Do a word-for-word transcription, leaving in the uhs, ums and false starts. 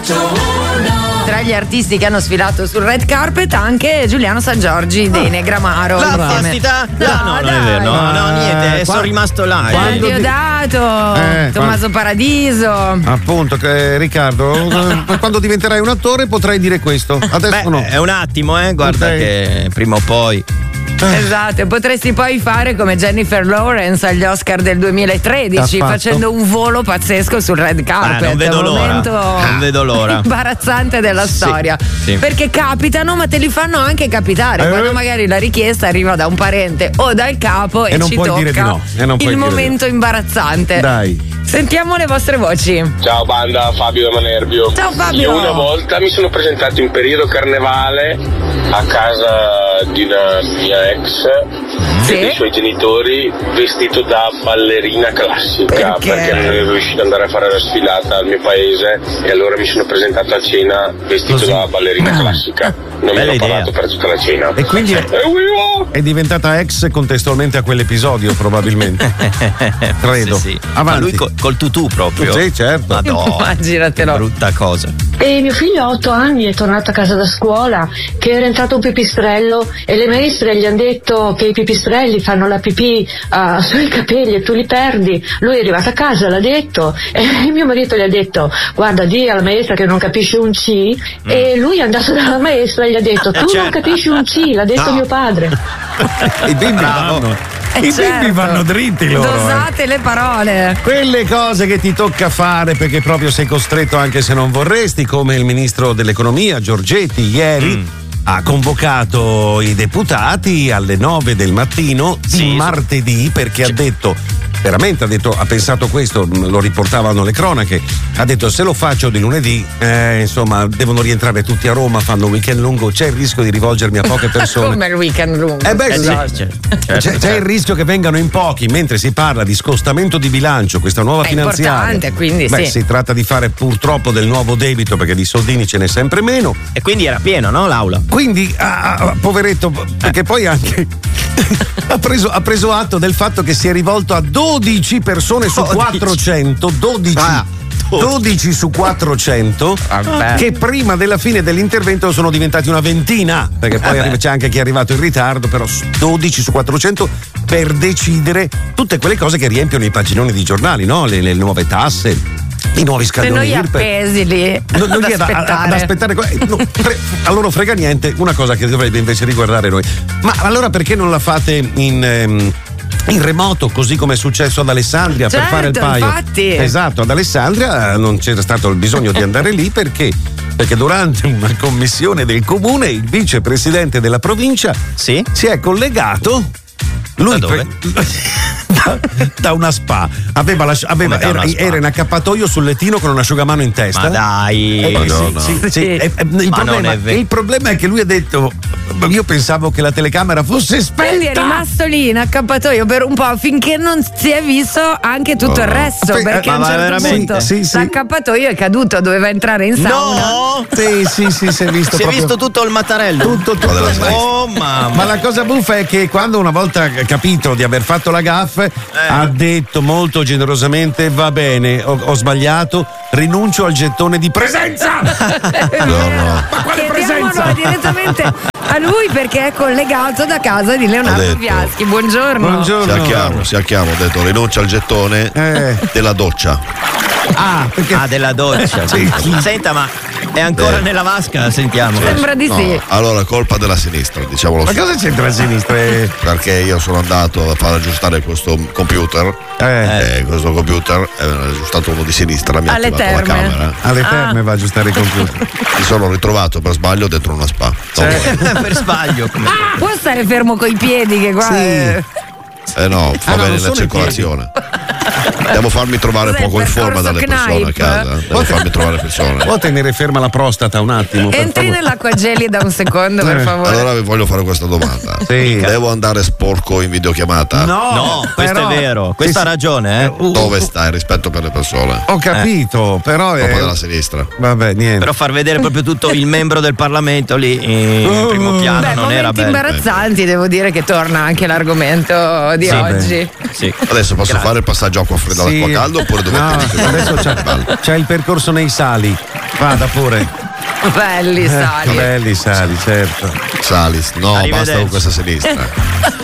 Tra gli artisti che hanno sfilato sul red carpet anche Giuliano Sangiorgi dei Negramaro. La vastità? No, no, no, non è vero, no, no, niente, sono rimasto là. Quando Diodato, Eh, Tommaso Paradiso. Appunto, che, Riccardo, quando diventerai un attore potrai dire questo. Adesso Beh, no. è un attimo, eh, guarda Ok. che prima o poi. Esatto, potresti poi fare come Jennifer Lawrence agli Oscar del duemilatredici, Ha fatto? facendo un volo pazzesco sul red carpet. Ah, non vedo un l'ora. momento Non vedo l'ora. imbarazzante della Sì, storia. sì. Perché capitano, ma te li fanno anche capitare. Eh. Quando magari la richiesta arriva da un parente o dal capo e, E non ci puoi tocca dire di no, e non puoi il dire di momento imbarazzante. Dai. Sentiamo le vostre voci. Ciao banda, Fabio da Manerbio. Ciao, Fabio. Io una volta mi sono presentato in periodo carnevale a casa di una mia ex Sì? e dei suoi genitori vestito da ballerina classica Perché? perché non ero riuscito ad andare a fare la sfilata al mio paese e allora mi sono presentato a cena vestito Così. da ballerina classica. Non me Bella l'ho idea. parlato per tutta la cena. E quindi è, E uivo! è diventata ex contestualmente a quell'episodio, probabilmente. Credo. Sì, sì. Avanti. Ma lui col, col tutù proprio. Sì, certo. Madonna. Immaginatelo. Brutta cosa. E mio figlio a otto anni è tornato a casa da scuola che era entrato un pipistrello e le maestre gli hanno detto che i pipistrelli fanno la pipì uh, sui capelli e tu li perdi. Lui è arrivato a casa, l'ha detto e mio marito gli ha detto guarda di alla maestra che non capisce un C e lui è andato dalla maestra e gli ha detto tu non certo. capisci un C, l'ha detto No. mio padre. I bimbi vanno. Eh, I certo. bimbi vanno dritti loro. eh. Dosate le parole. Quelle cose che ti tocca fare perché proprio sei costretto anche se non vorresti, come il ministro dell'economia Giorgetti ieri Mm. ha convocato i deputati alle nove del mattino di Sì, martedì perché ha detto, veramente ha detto, ha pensato questo, lo riportavano le cronache, ha detto se lo faccio di lunedì, eh, insomma devono rientrare tutti a Roma, fanno un weekend lungo, c'è il rischio di rivolgermi a poche persone. Come il weekend lungo. Eh beh, Eh, sì. sì, certo, C'è, c'è il rischio che vengano in pochi mentre si parla di scostamento di bilancio, questa nuova È finanziaria. importante, quindi Beh, sì. si tratta di fare purtroppo del nuovo debito perché di soldini ce n'è sempre meno. E quindi era pieno, no, l'aula? Quindi, ah, ah, poveretto, perché poi anche ha, preso, ha preso atto del fatto che si è rivolto a dodici persone su dodici. quattrocento, dodici. Ah, dodici su quattrocento Vabbè. che prima della fine dell'intervento sono diventati una ventina perché poi Eh beh. arriva- c'è anche chi è arrivato in ritardo, però dodici su quattrocento per decidere tutte quelle cose che riempiono i paginoni di giornali, no? le, le nuove tasse, i nuovi Se scaldoni noi I R P E F. appesi lì No, non ad gli è da- aspettare. ad aspettare que- no, fre- a loro frega niente, una cosa che dovrebbe invece riguardare noi. Ma allora perché non la fate in ehm, in remoto, così come è successo ad Alessandria, per Certo, fare il paio? infatti. Esatto, ad Alessandria eh, non c'era stato il bisogno di andare lì perché perché durante una commissione del comune il vicepresidente della provincia Sì? si è collegato. Lui Da dove? da, da una spa aveva, la- aveva- Come da era, una spa? era in accappatoio sul lettino con un asciugamano in testa. Ma dai. Eh, Madonna. sì, sì, sì. Eh, eh, il, Ma non problema, è vero. il problema è che lui ha detto io pensavo che la telecamera fosse Quindi è spenta. rimasto lì in accappatoio per un po' finché non si è visto anche tutto il resto. Aspe- Perché ma a un va certo veramente? punto Sì, sì. l'accappatoio è caduto, doveva entrare in sauna. No! Sì, sì, sì, si è visto Si è proprio- visto tutto il mattarello? tutto, tutto. Oh mamma. Ma la cosa buffa è che quando una volta capito di aver fatto la gaffe ha detto molto generosamente va bene, ho, ho sbagliato, rinuncio al gettone di presenza. Ma quale presenza? Chiediamolo direttamente a lui perché è collegato da casa di Leonardo Ha detto. Viaschi. Buongiorno. Buongiorno. Sia chiaro, sia chiaro, ho detto rinuncia al gettone Eh. della doccia. Ah, perché Ah, della doccia. Sì. Senta, ma è ancora Eh. nella vasca? Sentiamo. Sembra di No, sì. allora colpa della sinistra, diciamolo ma su- cosa c'entra a sinistra? Eh, perché io sono andato a far aggiustare questo computer eh, e questo computer è aggiustato uno di sinistra, mi ha Alle attivato la terme. camera. alle Ah. terme va a aggiustare i computer. Mi sono ritrovato per sbaglio dentro una spa. Cioè, Per sbaglio. come- Può stare fermo coi piedi che qua Sì. è- Eh no, fa Ah, no, bene non la sono i circolazione. Devo farmi trovare Cos'è, poco in il forma percorso dalle persone a Knipe? casa. Devo farmi trovare persone. può tenere ferma la prostata un attimo, per Entri favore? nell'acqua gelida un secondo, per Eh. favore. Allora vi voglio fare questa domanda. Sì. Devo andare sporco in videochiamata? No, No, questo però- è vero. Questo Sì, ha ragione, eh. Uh, Dove sta il rispetto per le persone? Ho capito, però Colpa è. della sinistra. Vabbè, niente. Però far vedere proprio tutto il membro del Parlamento lì in primo piano Beh, non era momenti bello. imbarazzanti, devo dire che torna anche l'argomento di Sì. oggi. Sì. Adesso posso Grazie. fare il passaggio acqua fredda Sì. all'acqua calda oppure devo No, continuare? adesso c'è, c'è il percorso nei sali. Vada pure. Belli, Sali. Eh, belli Sali, certo. Salis, no, basta Arrivederci. con questa sinistra.